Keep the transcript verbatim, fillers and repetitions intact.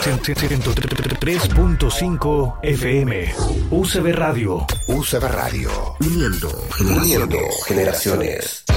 ciento tres punto cinco F M. U C B Radio. U C B Radio. Uniendo generaciones. Uniendo generaciones.